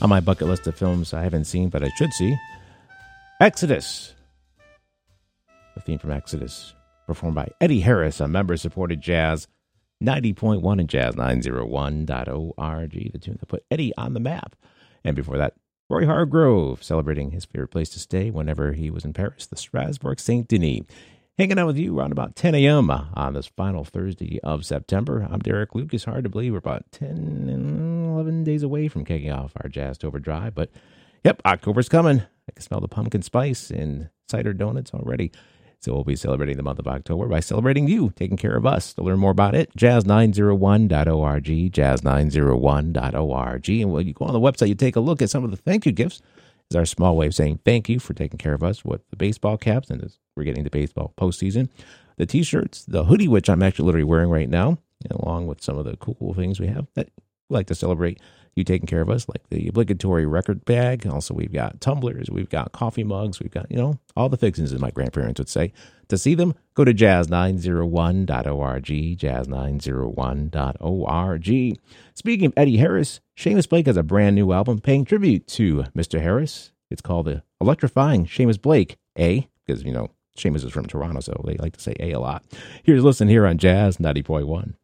On my bucket list of films I haven't seen, but I should see, Exodus. The theme from Exodus, performed by Eddie Harris on member-supported Jazz 90.1 and Jazz901.org, the tune that put Eddie on the map. And before that, Roy Hargrove, celebrating his favorite place to stay whenever he was in Paris, the Strasbourg Saint-Denis. Hanging out with you around about 10 a.m. on this final Thursday of September. I'm Derek Lucas. Hard to believe we're about 10, 11 days away from kicking off our Jazztober drive. But, yep, October's coming. I can smell the pumpkin spice and cider donuts already. So we'll be celebrating the month of October by celebrating you, taking care of us. To learn more about it, jazz901.org, jazz901.org. And when you go on the website, you take a look at some of the thank you gifts. It's our small way of saying thank you for taking care of us with the baseball caps, and as we're getting to baseball postseason. The T-shirts, the hoodie, which I'm actually literally wearing right now, along with some of the cool things we have that we like to celebrate you taking care of us, like the obligatory record bag. Also, we've got tumblers, we've got coffee mugs, we've got, all the fixings, as my grandparents would say. To see them, go to jazz901.org, jazz901.org. Speaking of Eddie Harris, Seamus Blake has a brand new album paying tribute to Mr. Harris. It's called the Electrifying Seamus Blake, A, because, Seamus is from Toronto, so they like to say A a lot. Here's a listen here on Jazz 90.1.